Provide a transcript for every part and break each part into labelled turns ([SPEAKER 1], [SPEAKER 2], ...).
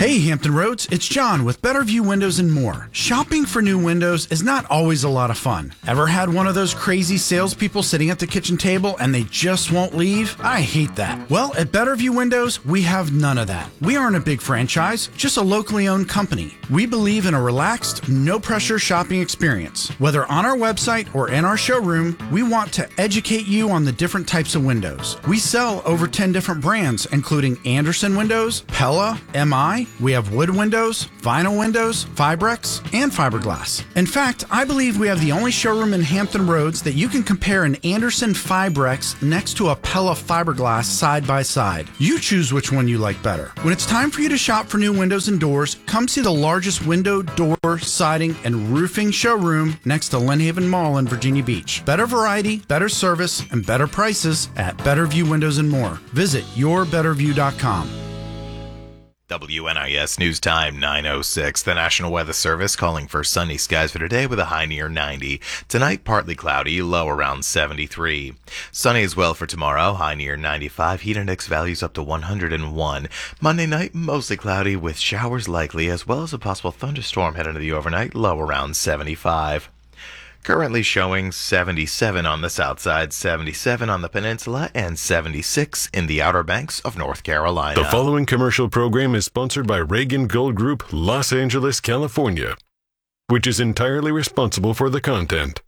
[SPEAKER 1] Hey Hampton Roads, it's John with Better View Windows and More. Shopping for new windows is not always a lot of fun. Ever had one of those crazy salespeople sitting at the kitchen table and they just won't leave? I hate that. Well, at Better View Windows, we have none of that. We aren't a big franchise, just a locally owned company. We believe in a relaxed, no-pressure shopping experience. Whether on our website or in our showroom, we want to educate you on the different types of windows. We sell over 10 different brands, including Andersen Windows, Pella, MI. We have wood windows, vinyl windows, Fibrex, and fiberglass. In fact, I believe we have the only showroom in Hampton Roads that you can compare an Andersen Fibrex next to a Pella fiberglass side by side. You choose which one you like better. When it's time for you to shop for new windows and doors, come see the largest window, door, siding, and roofing showroom next to Lynn Haven Mall in Virginia Beach. Better variety, better service, and better prices at Better View Windows and More. Visit yourbetterview.com.
[SPEAKER 2] WNIS News Time 9:06. The National Weather Service calling for sunny skies for today with a high near 90. Tonight, partly cloudy, low around 73. Sunny as well for tomorrow, high near 95. Heat index values up to 101. Monday night, mostly cloudy with showers likely, as well as a possible thunderstorm heading into the overnight, low around 75. Currently showing 77 on the south side, 77 on the peninsula, and 76 in the Outer Banks of North Carolina.
[SPEAKER 3] The following commercial program is sponsored by Reagan Gold Group, Los Angeles, California, which is entirely responsible for the content.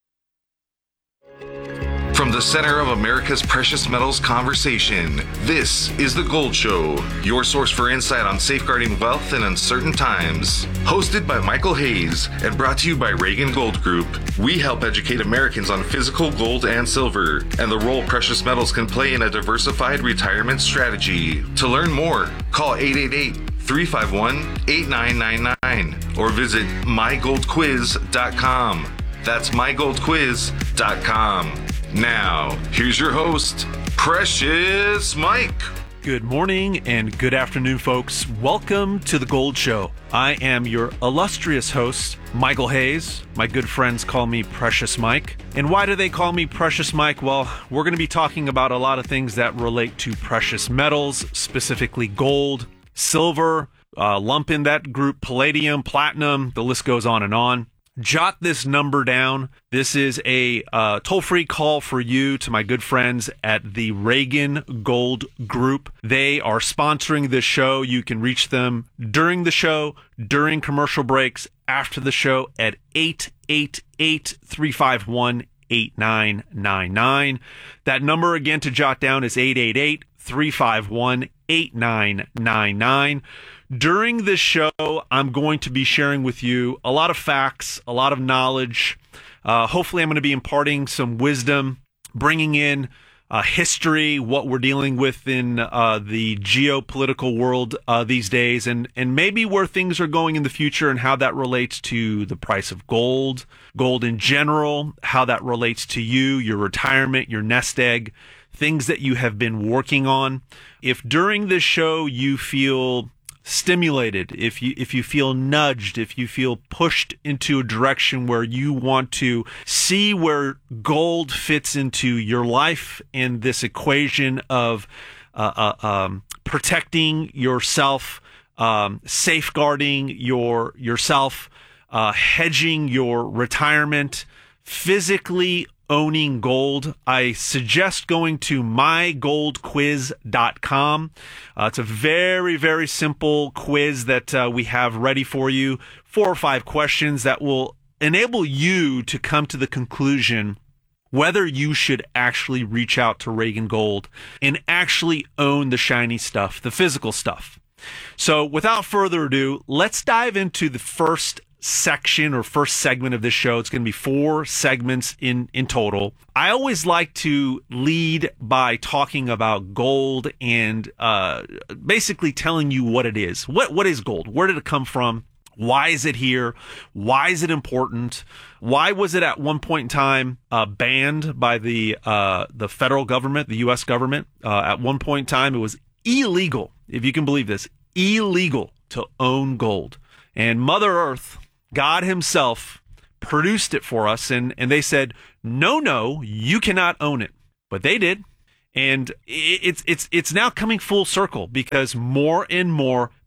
[SPEAKER 4] From the center of America's precious metals conversation, this is The Gold Show, your source for insight on safeguarding wealth in uncertain times. Hosted by Michael Hayes and brought to you by Reagan Gold Group, we help educate Americans on physical gold and silver and the role precious metals can play in a diversified retirement strategy. To learn more, call 888-351-8999 or visit mygoldquiz.com. That's mygoldquiz.com. Now, here's your host, Precious Mike.
[SPEAKER 5] Good morning and good afternoon, folks. Welcome to The Gold Show. I am your illustrious host, Michael Hayes. My good friends call me Precious Mike. And why do they call me Precious Mike? Well, we're going to be talking about a lot of things that relate to precious metals, specifically gold, silver, lump in that group, palladium, platinum, the list goes on and on. Jot this number down. This is a toll-free call for you to my good friends at the Reagan Gold Group. They are sponsoring this show. You can reach them during the show, during commercial breaks, after the show at 888-351-8999. That number again to jot down is 888-351-8999. During this show, I'm going to be sharing with you a lot of facts, a lot of knowledge. Hopefully, I'm going to be imparting some wisdom, bringing in history, what we're dealing with in the geopolitical world these days, and maybe where things are going in the future and how that relates to the price of gold, gold in general, how that relates to you, your retirement, your nest egg, things that you have been working on. If during this show you feel stimulated, if you feel nudged, if you feel pushed into a direction where you want to see where gold fits into your life in this equation of protecting yourself, safeguarding yourself, hedging your retirement, physically owning gold, I suggest going to mygoldquiz.com. It's a very, very simple quiz that we have ready for you. 4 or 5 questions that will enable you to come to the conclusion whether you should actually reach out to Reagan Gold and actually own the shiny stuff, the physical stuff. So without further ado, let's dive into the first section or first segment of this show. It's going to be 4 segments in total. I always like to lead by talking about gold and basically telling you what it is. What is gold? Where did it come from? Why is it here? Why is it important? Why was it at one point in time banned by the federal government, the U.S. government? At one point in time, it was illegal, if you can believe this, illegal to own gold. And Mother Earth, God himself, produced it for us, and they said, no, you cannot own it. But they did. And it's now coming full circle because more and more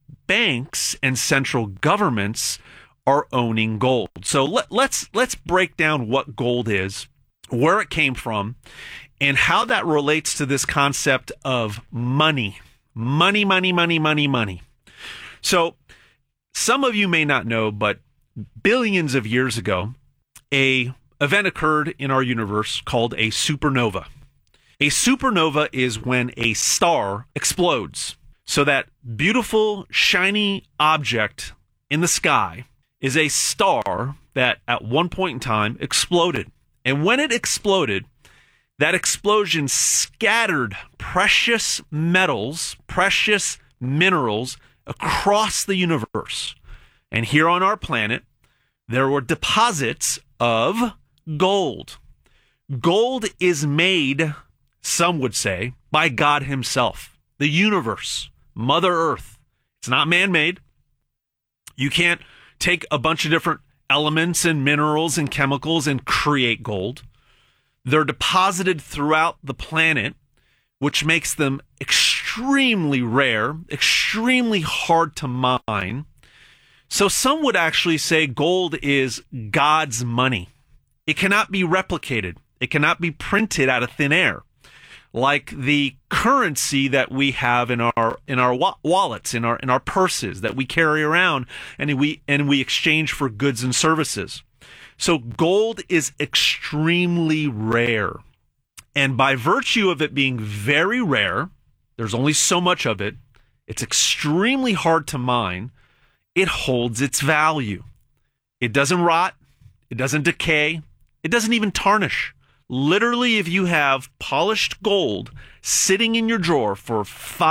[SPEAKER 5] banks and central governments are owning gold. So let's break down what gold is, where it came from, and how that relates to this concept of money. Money. So some of you may not know, but billions of years ago, an event occurred in our universe called a supernova. A supernova is when a star explodes. So that beautiful, shiny object in the sky is a star that at one point in time exploded. And when it exploded, that explosion scattered precious metals, precious minerals across the universe. And here on our planet, there were deposits of gold. Gold is made, some would say, by God himself, the universe, Mother Earth. It's not man-made. You can't take a bunch of different elements and minerals and chemicals and create gold. They're deposited throughout the planet, which makes them extremely rare, extremely hard to mine. So some would actually say gold is God's money. It cannot be replicated. It cannot be printed out of thin air, like the currency that we have in our wallets, in our purses that we carry around, and we exchange for goods and services. So gold is extremely rare. And by virtue of it being very rare, there's only so much of it, it's extremely hard to mine, it holds its value. It doesn't rot, it doesn't decay, it doesn't even tarnish. Literally, if you have polished gold sitting in your drawer for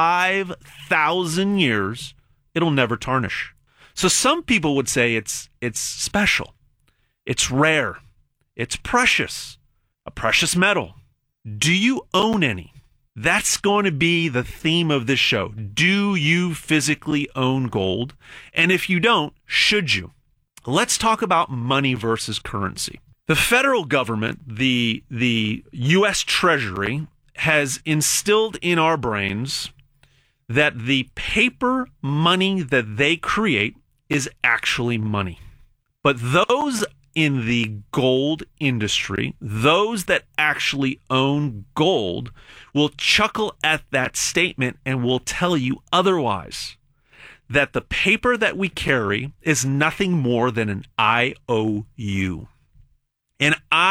[SPEAKER 5] 5,000 years, it'll never tarnish. So some people would say it's special. It's rare. It's precious. A precious metal. Do you own any? That's going to be the theme of this show. Do you physically own gold? And if you don't, should you? Let's talk about money versus currency. The federal government, the U.S. Treasury, has instilled in our brains that the paper money that they create is actually money. But those in the gold industry, those that actually own gold, will chuckle at that statement and will tell you otherwise. That the paper that we carry is nothing more than an IOU. An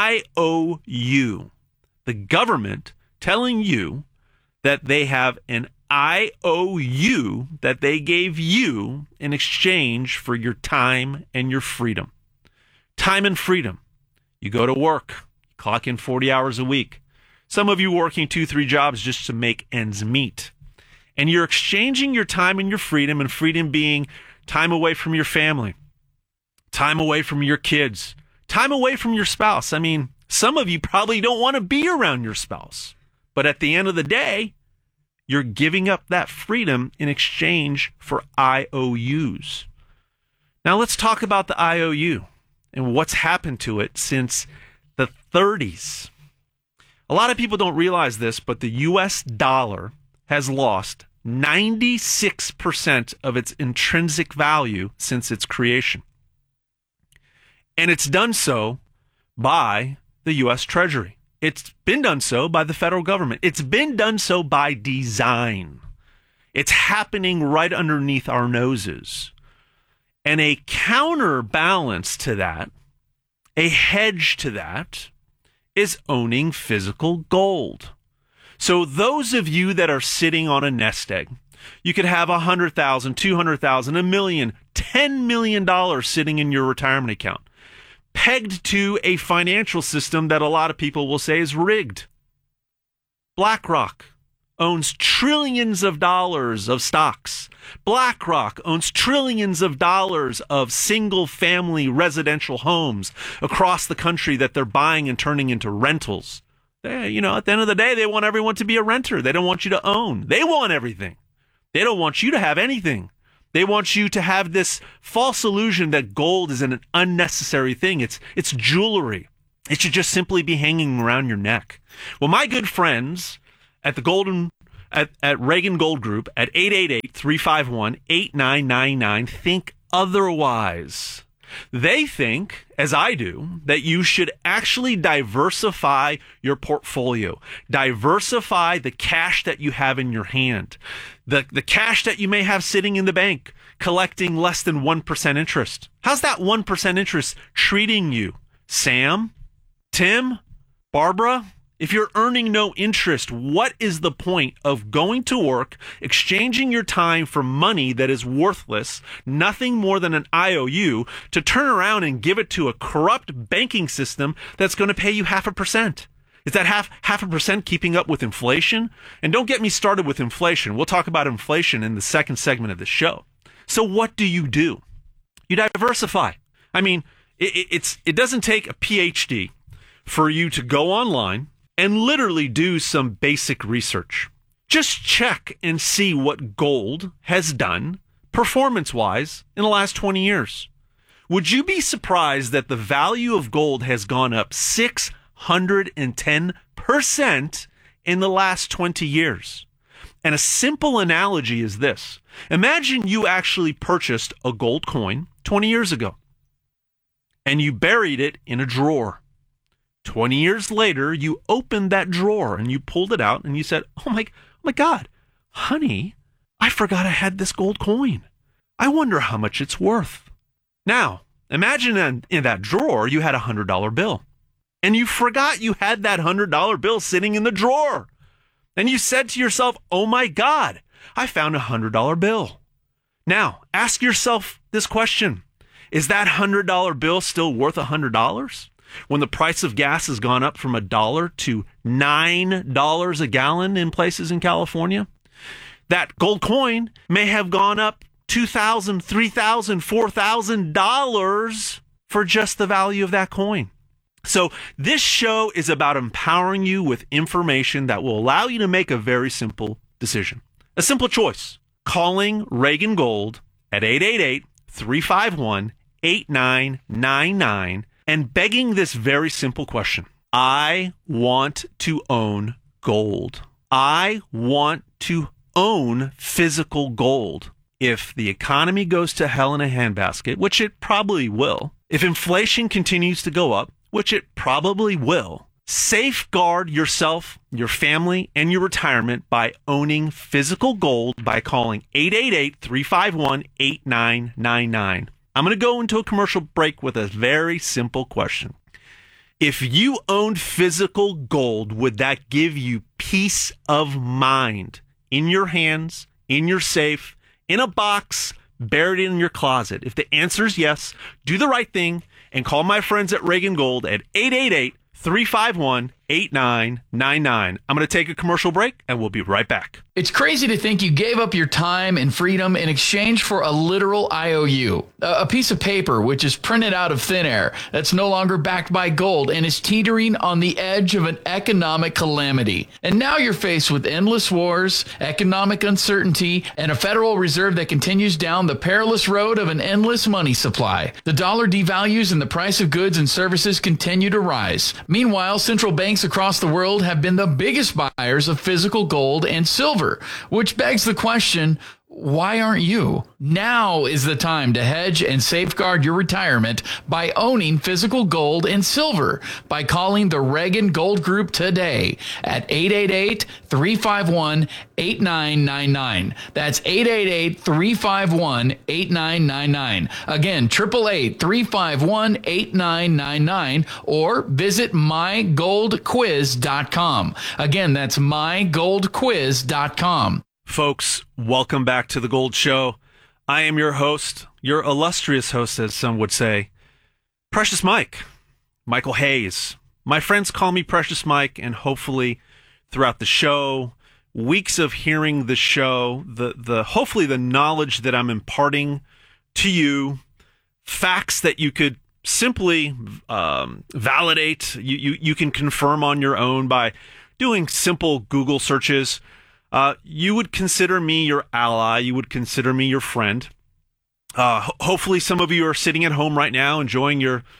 [SPEAKER 5] IOU. The government telling you that they have an IOU that they gave you in exchange for your time and your freedom. Time and freedom. You go to work, clock in 40 hours a week. Some of you working 2-3 jobs just to make ends meet. And you're exchanging your time and your freedom being time away from your family, time away from your kids, time away from your spouse. I mean, some of you probably don't want to be around your spouse. But at the end of the day, you're giving up that freedom in exchange for IOUs. Now let's talk about the IOU and what's happened to it since the 30s. A lot of people don't realize this, but the U.S. dollar has lost 96% of its intrinsic value since its creation. And it's done so by the U.S. Treasury. It's been done so by the federal government. It's been done so by design. It's happening right underneath our noses. And a counterbalance to that, a hedge to that, is owning physical gold. So those of you that are sitting on a nest egg, you could have $100,000, $200,000, $1 million, $10 million sitting in your retirement account, pegged to a financial system that a lot of people will say is rigged. BlackRock owns trillions of dollars of stocks. BlackRock owns trillions of dollars of single-family residential homes across the country that they're buying and turning into rentals. They, at the end of the day, they want everyone to be a renter. They don't want you to own. They want everything. They don't want you to have anything. They want you to have this false illusion that gold is an unnecessary thing. It's jewelry. It should just simply be hanging around your neck. Well, my good friends at the Golden at Reagan Gold Group at 888-351-8999 think otherwise. They think, as I do, that you should actually diversify your portfolio. Diversify the cash that you have in your hand. The cash that you may have sitting in the bank, collecting less than 1% interest. How's that 1% interest treating you? Sam? Tim? Barbara? If you're earning no interest, what is the point of going to work, exchanging your time for money that is worthless, nothing more than an IOU, to turn around and give it to a corrupt banking system that's going to pay you 0.5%? Is that half a percent keeping up with inflation? And don't get me started with inflation. We'll talk about inflation in the second segment of the show. So what do? You diversify. I mean, it doesn't take a PhD for you to go online and literally do some basic research. Just check and see what gold has done performance-wise in the last 20 years. Would you be surprised that the value of gold has gone up 610% in the last 20 years? And a simple analogy is this. Imagine you actually purchased a gold coin 20 years ago, and you buried it in a drawer. 20 years later, you opened that drawer and you pulled it out and you said, oh my God, honey, I forgot I had this gold coin. I wonder how much it's worth. Now, imagine in that drawer, you had a $100 bill and you forgot you had that $100 bill sitting in the drawer. And you said to yourself, oh my God, I found a $100 bill. Now, ask yourself this question. Is that $100 bill still worth $100? When the price of gas has gone up from $1 to $9 a gallon in places in California, that gold coin may have gone up $2,000, $3,000, $4,000 for just the value of that coin. So this show is about empowering you with information that will allow you to make a very simple decision. A simple choice. Calling Reagan Gold at 888-351-8999 and begging this very simple question. I want to own gold. I want to own physical gold. If the economy goes to hell in a handbasket, which it probably will, if inflation continues to go up, which it probably will, safeguard yourself, your family, and your retirement by owning physical gold by calling 888-351-8999. I'm going to go into a commercial break with a very simple question. If you owned physical gold, would that give you peace of mind in your hands, in your safe, in a box, buried in your closet? If the answer is yes, do the right thing and call my friends at Reagan Gold at 888-351-8999. I'm going to take a commercial break and we'll be right back.
[SPEAKER 6] It's crazy to think you gave up your time and freedom in exchange for a literal IOU, a piece of paper which is printed out of thin air that's no longer backed by gold and is teetering on the edge of an economic calamity. And now you're faced with endless wars, economic uncertainty, and a Federal Reserve that continues down the perilous road of an endless money supply. The dollar devalues and the price of goods and services continue to rise. Meanwhile, central banks across the world have been the biggest buyers of physical gold and silver, which begs the question, why aren't you? Now is the time to hedge and safeguard your retirement by owning physical gold and silver by calling the Reagan Gold Group today at 888-351-8999. That's 888-351-8999. Again, 888-351-8999 or visit mygoldquiz.com. Again, that's mygoldquiz.com.
[SPEAKER 5] Folks, welcome back to The Gold Show. I am your host, your illustrious host, as some would say, Precious Mike, Michael Hayes. My friends call me Precious Mike, and hopefully throughout the show, weeks of hearing the show, hopefully the knowledge that I'm imparting to you, facts that you could simply validate, you can confirm on your own by doing simple Google searches. You would consider me your ally. You would consider me your friend. Hopefully some of you are sitting at home right now enjoying your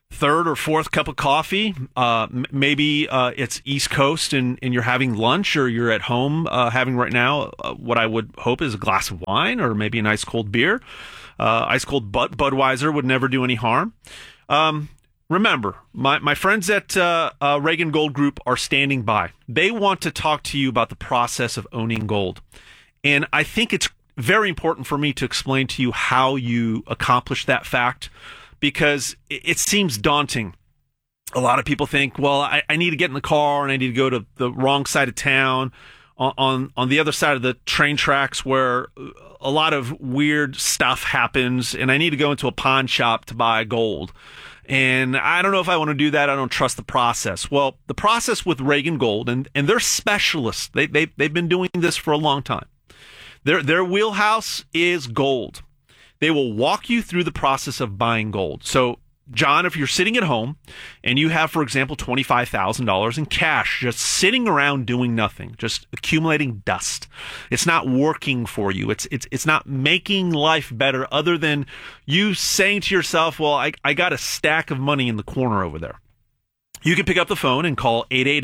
[SPEAKER 5] third or fourth cup of coffee. Maybe it's East Coast and you're having lunch, or you're at home having right now what I would hope is a glass of wine or maybe an ice cold beer. Ice cold Budweiser would never do any harm. Remember, my friends at Reagan Gold Group are standing by. They want to talk to you about the process of owning gold. And I think it's very important for me to explain to you how you accomplish that fact, because it seems daunting. A lot of people think, well, I need to get in the car and I need to go to the wrong side of town on the other side of the train tracks where a lot of weird stuff happens, and I need to go into a pawn shop to buy gold. And I don't know if I want to do that. I don't trust the process. Well, the process with Reagan Gold, and they're specialists. They've been doing this for a long time. Their wheelhouse is gold. They will walk you through the process of buying gold. So, John, if you're sitting at home and you have, for example, $25,000 in cash just sitting around doing nothing, just accumulating dust, it's not working for you. It's not making life better, other than you saying to yourself, well, I got a stack of money in the corner over there. You can pick up the phone and call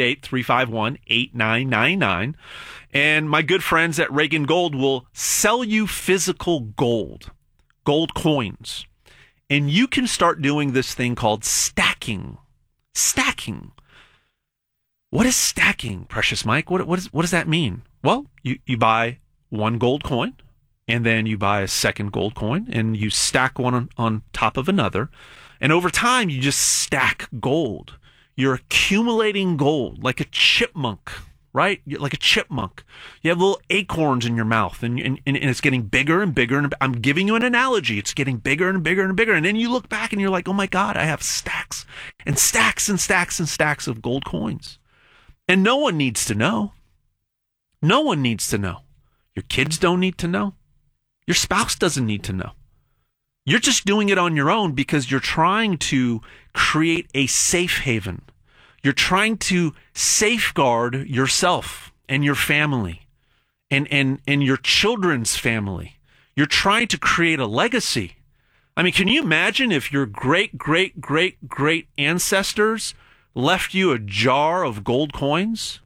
[SPEAKER 5] 888-351-8999. And my good friends at Reagan Gold will sell you physical gold coins. And you can start doing this thing called stacking. Stacking. What is stacking, Precious Mike? What does that mean? Well, you buy one gold coin, and then you buy a second gold coin, and you stack one on top of another. And over time, you just stack gold. You're accumulating gold like a chipmunk, right? Like a chipmunk. You have little acorns in your mouth, and it's getting bigger and bigger. And I'm giving you an analogy. It's getting bigger and bigger and bigger. And then you look back and you're like, oh my God, I have stacks and stacks and stacks and stacks of gold coins. And no one needs to know. No one needs to know. Your kids don't need to know. Your spouse doesn't need to know. You're just doing it on your own because you're trying to create a safe haven. You're trying to safeguard yourself and your family and your children's family. You're trying to create a legacy. I mean, can you imagine if your great, great, great, great ancestors left you a jar of gold coins?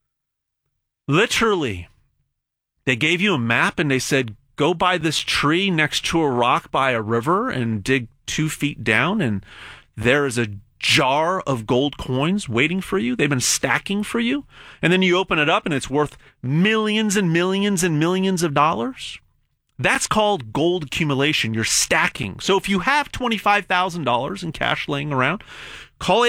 [SPEAKER 5] Literally, they gave you a map and they said, go by this tree next to a rock by a river and dig 2 feet down, and there is a jar of gold coins waiting for you. They've been stacking for you. And then you open it up and it's worth millions and millions and millions of dollars. That's called gold accumulation. You're stacking. So if you have $25,000 in cash laying around, call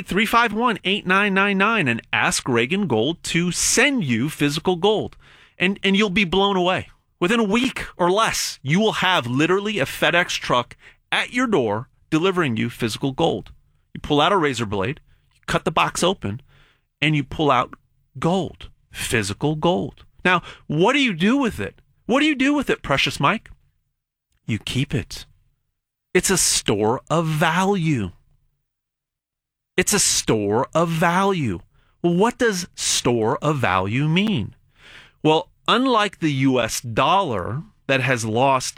[SPEAKER 5] 888-351-8999 and ask Reagan Gold to send you physical gold. And you'll be blown away. Within a week or less, you will have literally a FedEx truck at your door delivering you physical gold. You pull out a razor blade, you cut the box open, and you pull out gold, physical gold. Now, what do you do with it? What do you do with it, Precious Mike? You keep it. It's a store of value. It's a store of value. Well, what does store of value mean? Well, unlike the U.S. dollar that has lost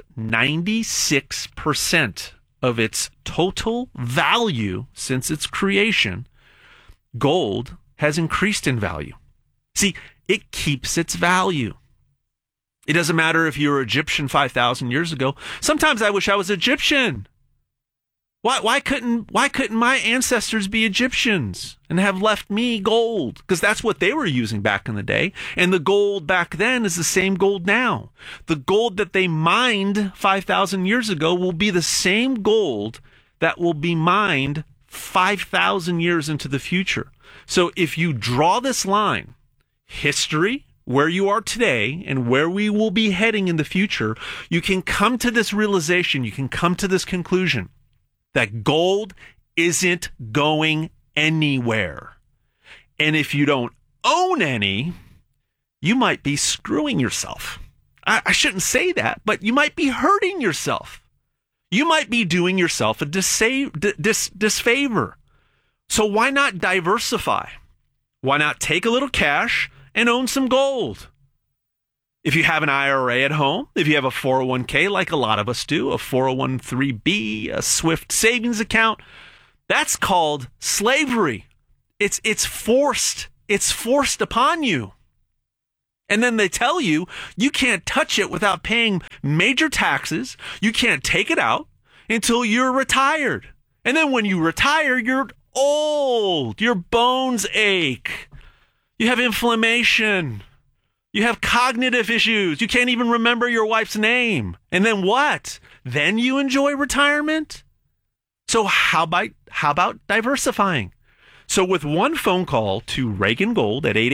[SPEAKER 5] 96% of its total value since its creation, gold has increased in value. See, it keeps its value. It doesn't matter if you're Egyptian 5,000 years ago. Sometimes I wish I was Egyptian. Why couldn't my ancestors be Egyptians and have left me gold? Because that's what they were using back in the day. And the gold back then is the same gold now. The gold that they mined 5,000 years ago will be the same gold that will be mined 5,000 years into the future. So if you draw this line, history, where you are today and where we will be heading in the future, you can come to this realization, you can come to this conclusion that gold isn't going anywhere. And if you don't own any, you might be screwing yourself. I shouldn't say that, but you might be hurting yourself. You might be doing yourself a disfavor. So why not diversify? Why not take a little cash and own some gold? If you have an IRA at home, if you have a 401k like a lot of us do, a 401(b), a Swift savings account, That's called slavery. It's forced. It's forced upon you. And then they tell you you can't touch it without paying major taxes. You can't take it out until you're retired. And then when you retire, you're old. Your bones ache. You have inflammation. You have cognitive issues. You can't even remember your wife's name. And then what? Then you enjoy retirement? So how about diversifying? So with one phone call to Reagan Gold at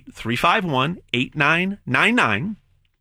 [SPEAKER 5] 888-351-8999,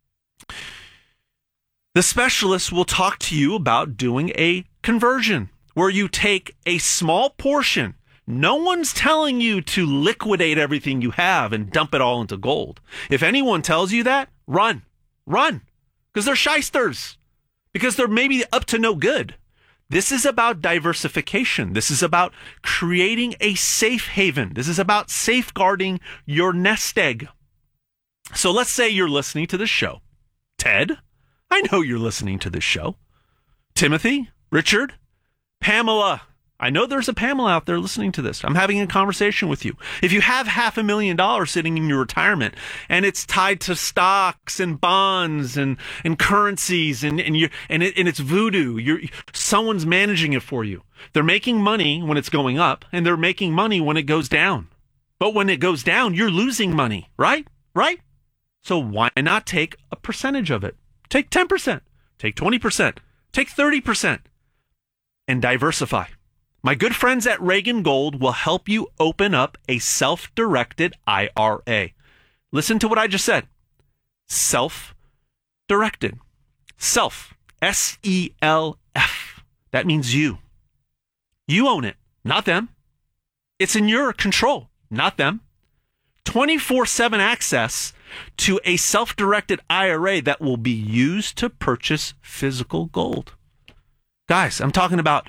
[SPEAKER 5] the specialist will talk to you about doing a conversion where you take a small portion. No one's telling you to liquidate everything you have and dump it all into gold. If anyone tells you that, run, because they're shysters, because they're maybe up to no good. This is about diversification. This is about creating a safe haven. This is about safeguarding your nest egg. So let's say you're listening to this show. Ted, I know you're listening to this show. Timothy, Richard, Pamela, I know there's a Pamela out there listening to this. I'm having a conversation with you. If you have $500,000 sitting in your retirement and it's tied to stocks and bonds and currencies and it's voodoo, someone's managing it for you. They're making money when it's going up and they're making money when it goes down. But when it goes down, you're losing money, right? Right? So why not take a percentage of it? Take 10%, take 20%, take 30% and diversify. My good friends at Reagan Gold will help you open up a self-directed IRA. Listen to what I just said. Self-directed. Self. S-E-L-F. That means you. You own it, not them. It's in your control, not them. 24/7 access to a self-directed IRA that will be used to purchase physical gold. Guys, I'm talking about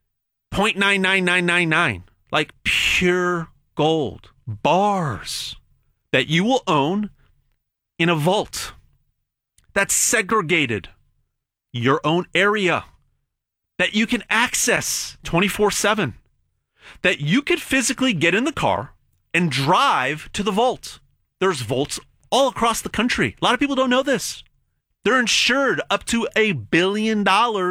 [SPEAKER 5] 0.99999, like pure gold, bars that you will own in a vault that's segregated, your own area that you can access 24/7, that you could physically get in the car and drive to the vault. There's vaults all across the country. A lot of people don't know this. They're insured up to $1 billion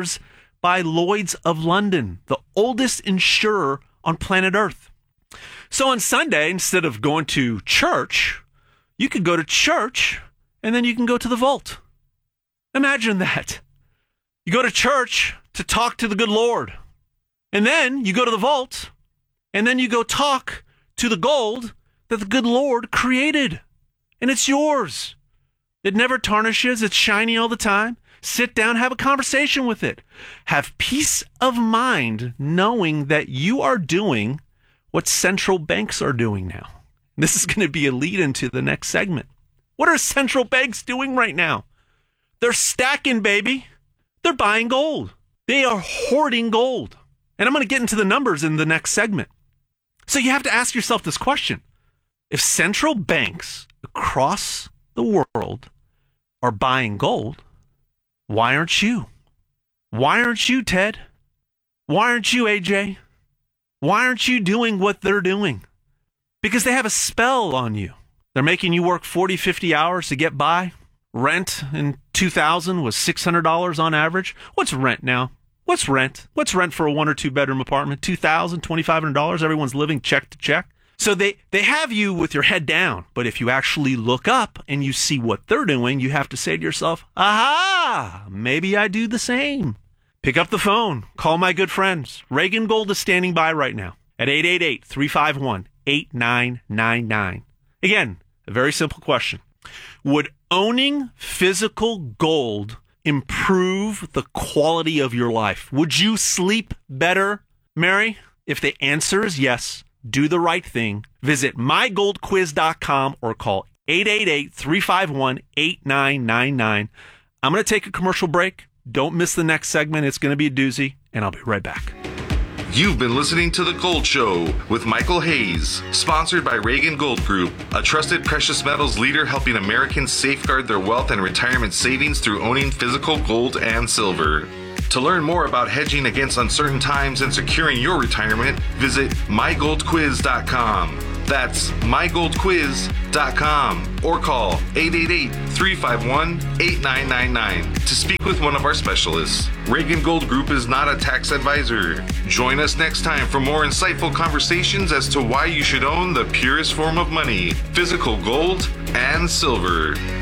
[SPEAKER 5] by Lloyd's of London, the oldest insurer on planet Earth. So on Sunday, instead of going to church, you could go to church and then you can go to the vault. Imagine that. You go to church to talk to the good Lord. And then you go to the vault and then you go talk to the gold that the good Lord created. And it's yours. It never tarnishes. It's shiny all the time. Sit down, have a conversation with it. Have peace of mind knowing that you are doing what central banks are doing now. This is going to be a lead into the next segment. What are central banks doing right now? They're stacking, baby. They're buying gold. They are hoarding gold. And I'm going to get into the numbers in the next segment. So you have to ask yourself this question. If central banks across the world are buying gold, why aren't you? Why aren't you, Ted? Why aren't you, AJ? Why aren't you doing what they're doing? Because they have a spell on you. They're making you work 40, 50 hours to get by. Rent in 2000 was $600 on average. What's rent now? What's rent? What's rent for a 1 or 2 bedroom apartment? $2,000, $2,500. Everyone's living check to check. So they have you with your head down. But if you actually look up and you see what they're doing, you have to say to yourself, aha, maybe I do the same. Pick up the phone. Call my good friends. Reagan Gold is standing by right now at 888-351-8999. Again, a very simple question. Would owning physical gold improve the quality of your life? Would you sleep better, Mary? If the answer is yes, do the right thing. Visit mygoldquiz.com or call 888-351-8999. I'm going to take a commercial break. Don't miss the next segment. It's going to be a doozy, and I'll be right back.
[SPEAKER 4] You've been listening to The Gold Show with Michael Hayes, sponsored by Reagan Gold Group, a trusted precious metals leader helping Americans safeguard their wealth and retirement savings through owning physical gold and silver. To learn more about hedging against uncertain times and securing your retirement, visit mygoldquiz.com. That's mygoldquiz.com or call 888-351-8999 to speak with one of our specialists. Reagan Gold Group is not a tax advisor. Join us next time for more insightful conversations as to why you should own the purest form of money, physical gold and silver.